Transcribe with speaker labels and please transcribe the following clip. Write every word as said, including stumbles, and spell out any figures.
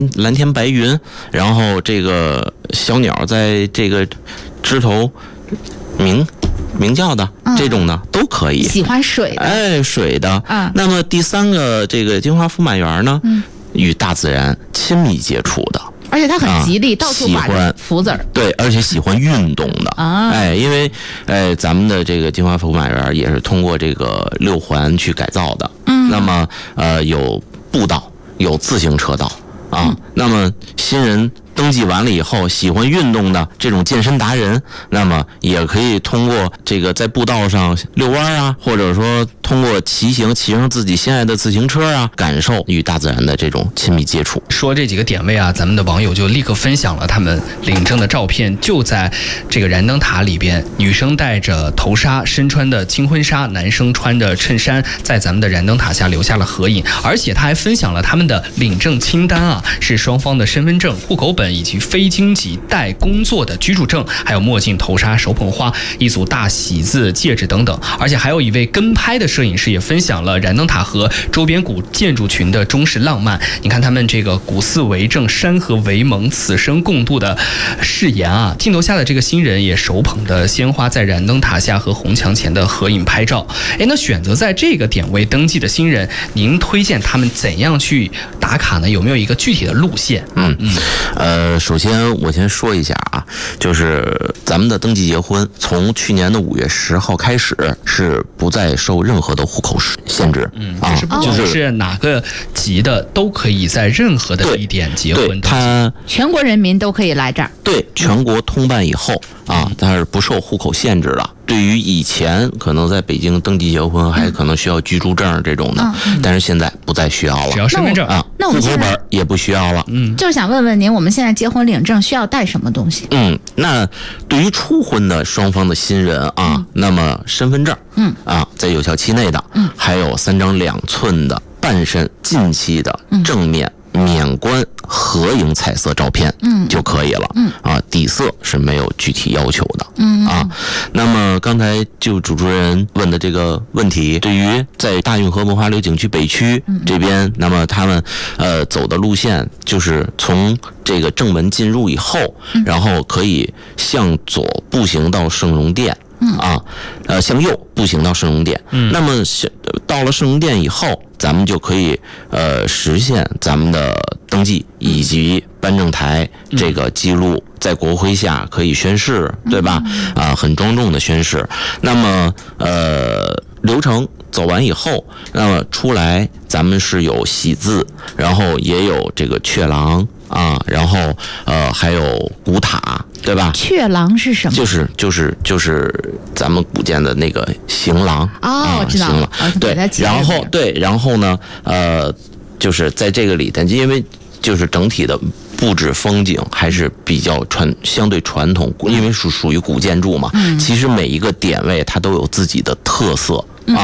Speaker 1: 蓝天白云，然后这个小鸟在这个枝头鸣鸣叫的、嗯、这种呢都可以。
Speaker 2: 喜欢水的，
Speaker 1: 哎，水的。嗯。那么第三个这个金花福满园呢，嗯，与大自然亲密接触的。
Speaker 2: 而且它很吉利，啊、到处挂福字儿。
Speaker 1: 对，而且喜欢运动的啊，哎，因为哎，咱们的这个金花福满园也是通过这个六环去改造的。嗯。那么呃，有步道，有自行车道啊。嗯、那么新人登记完了以后，喜欢运动的这种健身达人，那么也可以通过这个在步道上遛弯啊，或者说通过骑行骑上自己心爱的自行车啊，感受与大自然的这种亲密接触。
Speaker 3: 说这几个点位啊，咱们的网友就立刻分享了他们领证的照片，就在这个燃灯塔里边，女生戴着头纱，身穿的轻婚纱，男生穿着衬衫，在咱们的燃灯塔下留下了合影。而且他还分享了他们的领证清单啊，是双方的身份证、户口本以及非经济带工作的居住证，还有墨镜、头纱、手捧花、一组大喜字戒指等等。而且还有一位跟拍的摄影师也分享了燃灯塔和周边古建筑群的中式浪漫。你看他们这个古寺为证，山河为盟，此生共度的誓言啊！镜头下的这个新人也手捧的鲜花，在燃灯塔下和红墙前的合影拍照。哎，那选择在这个点位登记的新人，您推荐他们怎样去打卡呢？有没有一个具体的路线？
Speaker 1: 嗯嗯，呃，首先我先说一下啊，就是咱们的登记结婚，从去年的五月十号开始是不再受任何的户口限制。
Speaker 3: 嗯，啊，就是不管是哪个级的都可以在任何的地点结婚。
Speaker 1: 对，他
Speaker 2: 全国人民都可以来这儿。
Speaker 1: 对，全国通办以后啊，它是不受户口限制的。对于以前可能在北京登记结婚还可能需要居住证这种的，嗯、但是现在不再需要了，
Speaker 3: 只要身份证
Speaker 1: 啊，户口本也不需要了。
Speaker 2: 嗯，就是想问问您，我们现在结婚领证需要带什么东西？
Speaker 1: 嗯，那对于初婚的双方的新人啊，嗯、那么身份证，嗯啊，在有效期内的，嗯，还有三张两寸的半身近期的正面。嗯免冠合影彩色照片，嗯，就可以了，嗯啊，底色是没有具体要求的，嗯啊。那么刚才就主持人问的这个问题，对于在大运河文化旅游景区北区这边，嗯、那么他们呃走的路线就是从这个正门进入以后，嗯、然后可以向左步行到圣容殿。嗯啊，呃，向右步行到圣容殿。嗯，那么到了圣容殿以后，咱们就可以呃实现咱们的登记以及颁证台这个记录，在国徽下可以宣誓，对吧？啊，很庄重的宣誓。那么呃，流程走完以后，那么出来咱们是有喜字，然后也有这个阙廊。啊，然后呃还有古塔，对吧？
Speaker 2: 阙廊是什么？就是
Speaker 1: 就是就是咱们古建的那个行廊。
Speaker 2: 哦，我知道了。
Speaker 1: 对，然后对，然后呢，呃，就是在这个里头，因为就是整体的布置风景还是比较传相对传统，因为是属于古建筑嘛。嗯。其实每一个点位它都有自己的特色，